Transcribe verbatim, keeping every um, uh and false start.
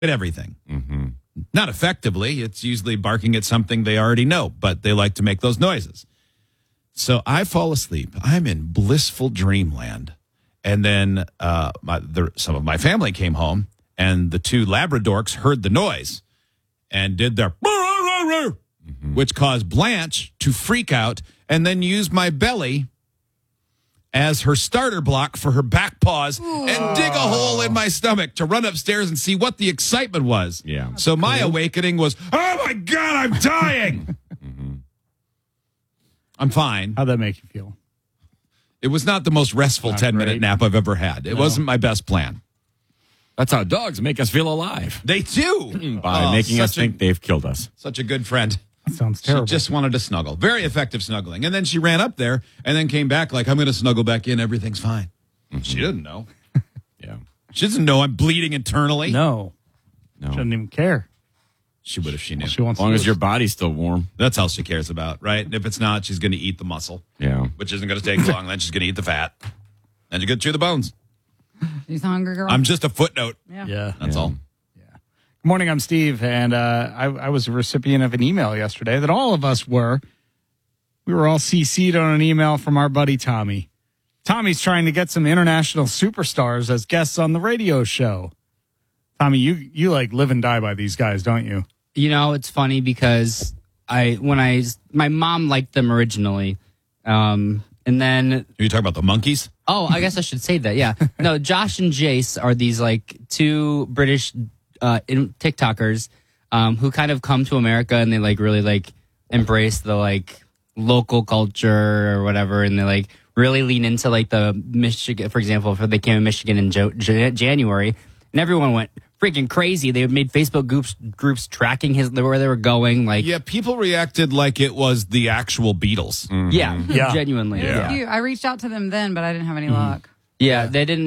at everything. Mm-hmm. Not effectively. It's usually barking at something they already know, but they like to make those noises. So I fall asleep. I'm in blissful dreamland. And then uh, my, the, some of my family came home, and the two Labradorks heard the noise and did their mm-hmm. which caused Blanche to freak out and then use my belly as her starter block for her back paws Ooh. and dig a hole in my stomach to run upstairs and see what the excitement was. Yeah. So my cool. awakening was, oh, my God, I'm dying. mm-hmm. I'm fine. How'd that make you feel? It was not the most restful ten-minute nap I've ever had. It no. wasn't my best plan. That's how dogs make us feel alive. They do. By oh, making us think a, they've killed us. Such a good friend. That sounds terrible. She just wanted to snuggle. Very effective snuggling. And then she ran up there and then came back like, I'm going to snuggle back in. Everything's fine. Mm-hmm. She didn't know. yeah. She doesn't know I'm bleeding internally. No. No. She doesn't even care. She would if she knew. Well, she wants as long as your body's still warm. That's all she cares about, right? And if it's not, she's going to eat the muscle. Yeah. Which isn't going to take long. Then she's going to eat the fat. Then you're going to chew the bones. She's a hungry girl. I'm just a footnote. Yeah. yeah. That's yeah. all. Yeah. Good morning, I'm Steve, and uh, I, I was a recipient of an email yesterday that all of us were. We were all C C'd on an email from our buddy Tommy. Tommy's trying to get some international superstars as guests on the radio show. Tommy, you, you like live and die by these guys, don't you? You know, it's funny because I when I my mom liked them originally, um, and then are you talking about the monkeys? Oh, I guess I should say that. Yeah, no, Josh and Jace are these like two British uh, in, TikTokers um, who kind of come to America and they like really like embrace the like local culture or whatever, and they like really lean into like the Michigan, for example, if they came to Michigan in jo- J- January, and everyone went freaking crazy. They made Facebook groups groups tracking his where they were going. Like, yeah, people reacted like it was the actual Beatles. Mm-hmm. Yeah, yeah, genuinely. It was Yeah. cute. I reached out to them then, but I didn't have any mm-hmm. luck. Yeah, they didn't.